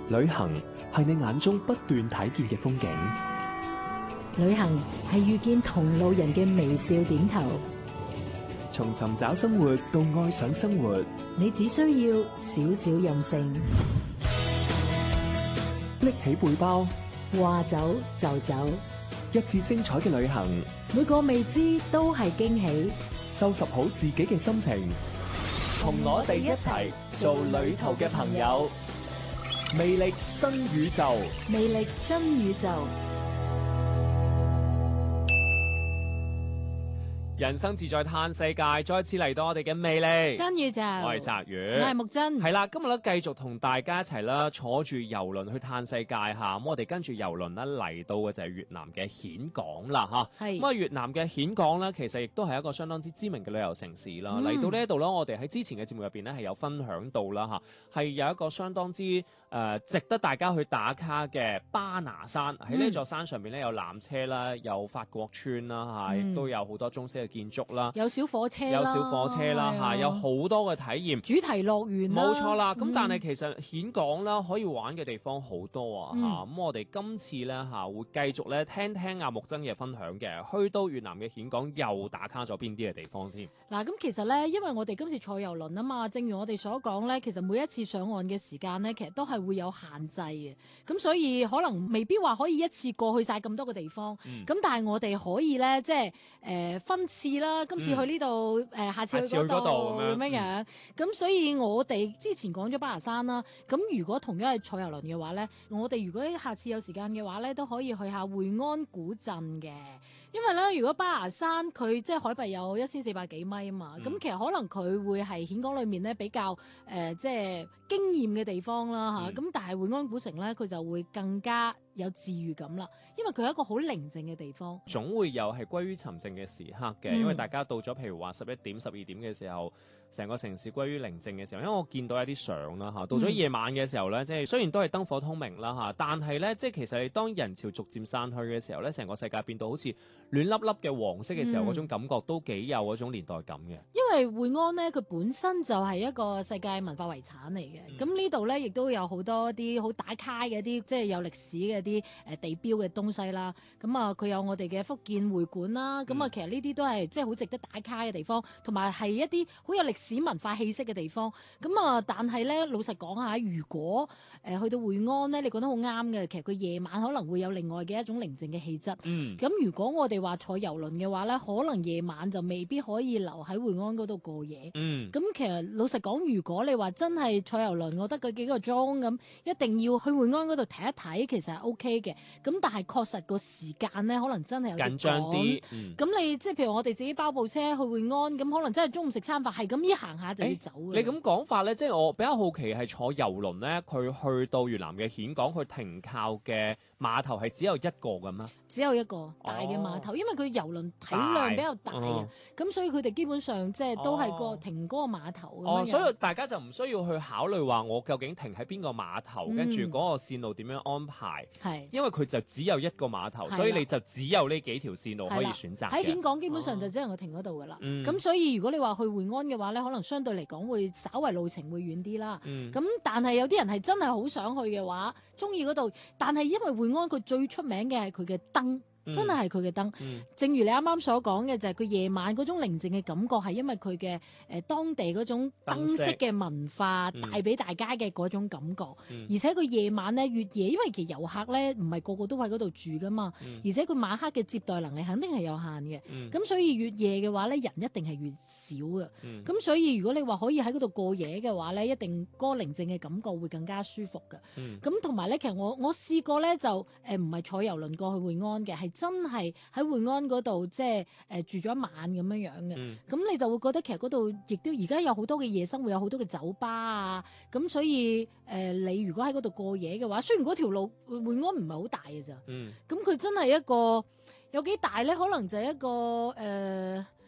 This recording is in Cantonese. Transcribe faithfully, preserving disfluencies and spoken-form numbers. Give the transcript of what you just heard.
旅行係你眼中不斷睇見嘅風景， 旅行係遇見同路人嘅微笑點頭。 從尋找生活到愛上生活， 你只需要少少任性， 拎起背包， 話走就走， 一次精彩嘅旅行， 每個未知都係驚喜。 收拾好自己嘅心情，同我哋一齊做旅途嘅朋友。魅力新宇宙， 魅力真宇宙。 人生自在嘆世界，再次嚟到我哋嘅魅力真宇宙， 我係澤宇， 我係木真。 係啦，今日咧繼續同大家一齊啦，坐住遊輪去嘆世界嚇。咁我哋跟住遊輪咧嚟到嘅就係越南嘅峴港啦嚇。係咁啊，越南嘅峴港咧，其實亦都係一個相當之知名嘅旅遊城市啦。嚟、嗯、到呢一度咧，我哋喺之前嘅節目入邊咧係有分享到啦嚇，係有一個相當之誒、呃、值得大家去打卡嘅巴拿山。喺呢座山上邊咧有纜車啦，有法國村啦嚇，亦、嗯、都有好多中式嘅建築啦， 有小火車啦， 有小火車啦嚇，有好多嘅體驗， 主題樂園啦， 冇錯啦。咁、嗯、但係其實峴港啦，可以玩嘅地方好多啊嚇。咁、嗯、我哋今次咧嚇會繼續咧聽聽阿木真嘅分享嘅，去到越南嘅峴港又打卡咗邊啲嘅地方添。 嗱，咁其實咧，因為我哋今次坐遊輪啊嘛，正如我哋所講咧，其實每一次上岸嘅時間咧，其實都係會有限制嘅。咁所以可能未必話可以一次過去晒咁多個地方。咁、嗯、但係我哋可以咧，即係誒、呃、分次啦。今次去呢度，誒、嗯、下次去嗰度咁樣樣。咁、嗯、所以我哋之前講咗巴拿山啦。咁如果同樣係坐遊輪嘅話咧，我哋如果下次有時間嘅話咧，都可以去下會安古鎮嘅。因為咧，如果巴拿山佢即係海拔有一千四百幾米啊嘛，咁、嗯、其實可能佢會係峴港裏面咧比較誒、呃、即係驚豔嘅地方啦嚇。咁、嗯、但係會安古城咧，佢就會更加有治癒感啦，因為佢係一個好寧靜嘅地方， 總會有係歸於沉靜嘅時刻嘅、嗯。因為大家到咗譬如話十一點、十二點嘅時候，成個城市歸於寧靜嘅時候。因為我見到有啲相啦嚇，到咗夜晚嘅時候咧，即、嗯、係雖然都係燈火通明啦嚇，但係咧即係其實你當人潮逐漸散去嘅時候咧，成個世界變到好似暖粒粒嘅黃色嘅時候，嗰、嗯、種感覺都幾有嗰種年代感嘅。 因為會安咧，佢本身就係一個世界文化遺產嚟嘅。咁、嗯、呢度咧亦都有好多啲好打卡嘅啲，即係有歷史嘅啲誒地標嘅東西啦。咁啊，佢有我哋嘅福建會館啦。咁、嗯、啊，其實呢啲都係即係好值得打卡嘅地方，同埋係一啲好有歷史文化氣息嘅地方。咁啊，但係咧老實講下，如果誒、呃、去到會安咧，你覺得好啱嘅，其實佢夜晚可能會有另外嘅一種寧靜嘅氣質。嗯。咁如果我哋話坐遊輪嘅話咧，可能夜晚就未必可以留喺會安嗰度過夜。嗯。咁其實老實講，如果你話真係坐遊輪，我得嗰幾個鐘咁，一定要去會安嗰度睇一睇，其實係 O K 嘅。咁但係確實個時間咧，可能真係有啲緊張啲。咁、嗯、你即係譬如我哋自己包部車去會安，咁可能真係中午食餐飯，係咁依行下就要走。 你咁講法咧，即係我比較好奇係坐遊輪咧，佢去到越南嘅峴港，佢停靠嘅碼頭係只有一個㗎咩？ 只有一個大嘅碼頭，哦、因為佢遊輪體量比較大啊，咁、哦、所以佢哋基本上即係都係個停嗰個碼頭咁樣。 哦，所以大家就唔需要去考慮話我究竟停喺邊個碼頭，跟住嗰個線路點樣安排。係，因為佢就只有一個碼頭，所以你就只有呢幾條線路可以選擇。 喺峴港基本上就只能夠停嗰度噶啦。咁、哦、所以如果你話去會安嘅話咧，可能相對嚟講會稍為路程會遠啲啦。咁、嗯、但係有啲人係真係好想去嘅話，中意嗰度，但係因為會安佢最出名嘅係佢嘅燈。真係係佢嘅燈，正如你啱啱所講嘅，就係佢夜晚嗰種寧靜嘅感覺，係因為佢嘅誒當地嗰種燈飾嘅文化帶俾大家嘅嗰種感覺。嗯、而且佢夜晚咧越夜，因為其實遊客咧唔係個個都喺嗰度住噶嘛，嗯、而且佢晚黑嘅接待能力肯定係有限嘅。咁、嗯、所以越夜嘅話咧，人一定係越少嘅。咁、嗯、所以如果你話可以喺嗰度過夜嘅話咧，一定嗰個寧靜嘅感覺會更加舒服嘅。咁同埋咧，其實我我試過咧就誒唔係坐遊輪過去會安嘅，係真係喺會安嗰度，即係誒住咗一晚咁樣樣嘅。咁、嗯、你就會覺得其實嗰度亦都而家有好多嘅夜生活，有好多嘅酒吧啊。咁所以誒、呃，你如果喺嗰度過夜嘅話，雖然嗰條路會安唔係好大嘅咋。咁、嗯、佢真係一個有幾大咧？可能就係一個誒。呃